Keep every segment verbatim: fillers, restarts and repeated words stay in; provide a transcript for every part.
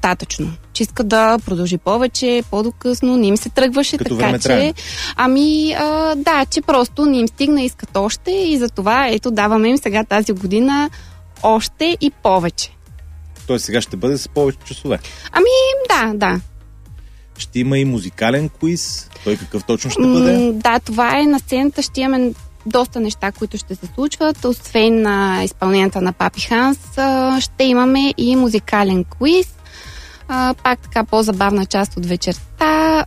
достатъчно. Че иска да продължи повече, по-докъсно, не им се тръгваше, като така че... Ами, а, да, че просто не им стигна, искат още и затова, ето, даваме им сега тази година още и повече. Той сега ще бъде с повече часове. Ами, да, да. Ще има и музикален квиз. Той какъв точно ще бъде? М, да, това е на сцената. Ще имаме доста неща, които ще се случват. Освен на изпълненията на Папи Ханс, ще имаме и музикален квиз. Пак така по-забавна част от вечерта.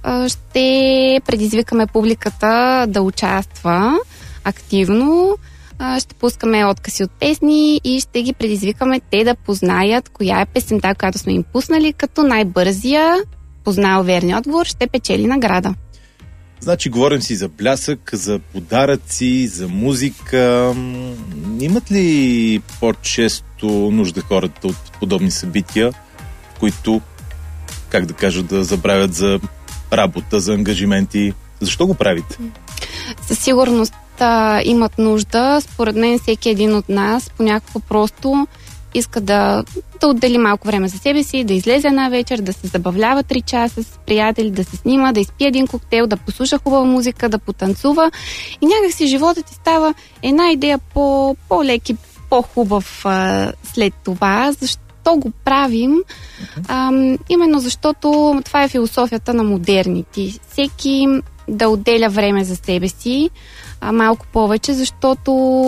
Ще предизвикаме публиката да участва активно. Ще пускаме откъси от песни и ще ги предизвикаме те да познаят коя е песента, която сме им пуснали, като най-бързия познал верния отговор ще печели награда. Значи говорим си за блясък, за подаръци, за музика. Имат ли по-често нужда хората от подобни събития, в които, как да кажа, да забравят за работа, за ангажименти? Защо го правите? Със сигурност а, имат нужда. Според мен всеки един от нас понякога просто иска да, да отдели малко време за себе си, да излезе една вечер, да се забавлява три часа с приятели, да се снима, да изпие един коктейл, да послуша хубава музика, да потанцува. И някак си животът ти става една идея по, по-лек и по-хубав а, след това. Защо го правим? А, именно защото това е философията на модерните. Всеки да отделя време за себе си а, малко повече, защото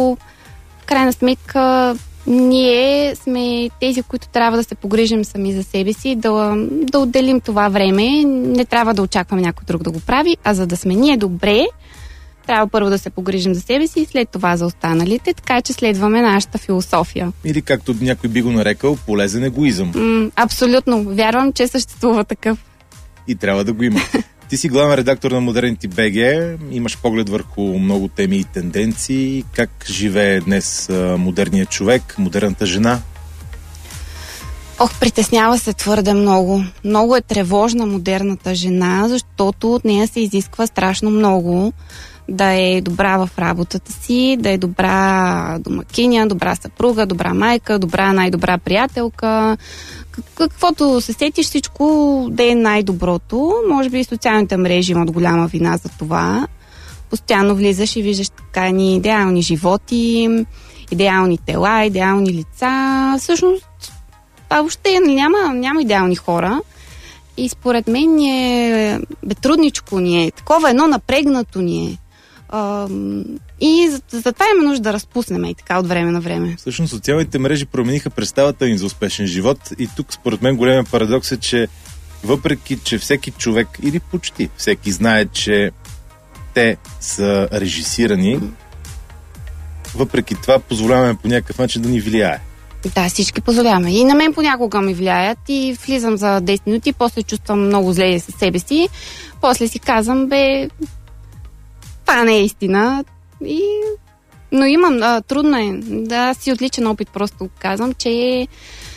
в крайна сметка ние сме тези, които трябва да се погрижим сами за себе си, да, да отделим това време. Не трябва да очакваме някой друг да го прави, а за да сме ние добре, трябва първо да се погрижим за себе си и след това за останалите, така че следваме нашата философия. Или както някой би го нарекал, полезен егоизъм. М, абсолютно. Вярвам, че съществува такъв. И трябва да го има. Ти си главен редактор на Модерните БГ, имаш поглед върху много теми и тенденции. Как живее днес а, модерният човек, модерната жена? Ох, притеснява се твърде много. Много е тревожна модерната жена, защото от нея се изисква страшно много. Да е добра в работата си, да е добра домакиня, добра съпруга, добра майка, добра най-добра приятелка. Каквото се сетиш, всичко да е най-доброто. Може би и социалните мрежи имат голяма вина за това. Постоянно влизаш и виждаш така ни идеални животи, идеални тела, идеални лица. Всъщност, това въобще няма, няма идеални хора. И според мен ни е трудничко ни е, такова едно напрегнато ни е. И за, за това има нужда да разпуснем и така от време на време. Всъщност социалните мрежи промениха представата им за успешен живот и тук според мен големия парадокс е, че въпреки, че всеки човек или почти всеки знае, че те са режисирани, въпреки това позволяваме по някакъв начин да ни влияе. Да, всички позволяваме. И на мен понякога ми влияят и влизам за десет минути, после чувствам много зле със себе си, после си казвам, бе, това не е истина. И... Но имам, а, трудно е. Да, си отличен опит, просто казвам, че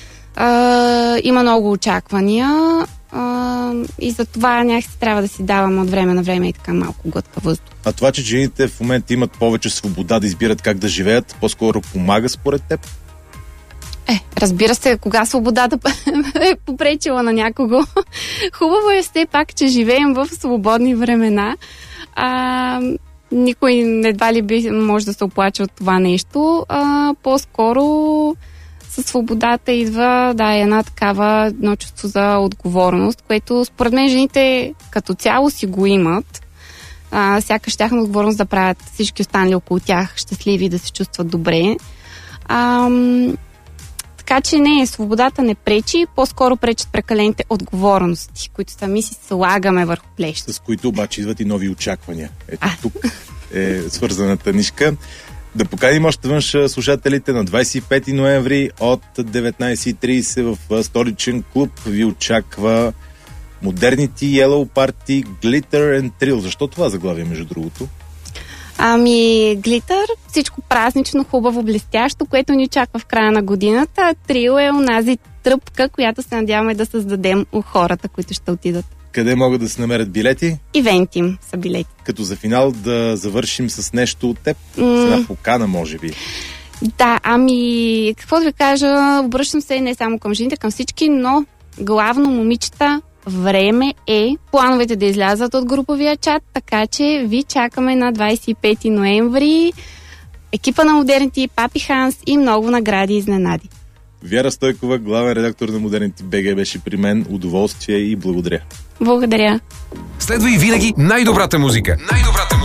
а, има много очаквания а, и за това някакси трябва да си давам от време на време и така малко глътка въздух. А това, че жените в момента имат повече свобода да избират как да живеят, по-скоро помага според теб? Е, разбира се, кога свободата е попречила на някого. Хубаво е все пак, че живеем в свободни времена. А, никой едва ли би може да се оплаче от това нещо. А, по-скоро със свободата идва да, една такава едно чувство за отговорност, което според мен жените като цяло си го имат. А, сякаш тяхна отговорност да правят всички останали около тях щастливи, да се чувстват добре. А, така че не, свободата не пречи, по-скоро пречат прекалените отговорности, които сами си слагаме върху плещите. С които обаче идват и нови очаквания. Ето а. Тук е свързаната нишка. Да поканим още външ слушателите на двадесет и пети ноември от деветнадесет и тридесет в столичен клуб. Ви очаква модерните Yellow Party Glitter and Thrill. Защо това заглавие, между другото? Ами, глитър, всичко празнично, хубаво, блестящо, което ни очаква в края на годината. Трил е онази тръпка, която се надяваме да създадем у хората, които ще отидат. Къде могат да се намерят билети? Ивентим са билети. Като за финал да завършим с нещо от теб? Mm. С една покана, може би. Да, ами, какво да ви кажа, обръщам се не само към жените, към всички, но главно, момичета, време е плановете да излязат от груповия чат, така че ви чакаме на двадесет и пети ноември. Екипа на Модернити, Папи Ханс и много награди и изненади. Вяра Стойкова, главен редактор на Модернити БГ, беше при мен. Удоволствие и благодаря. Благодаря. Следва и винаги най-добрата музика. Най-добрата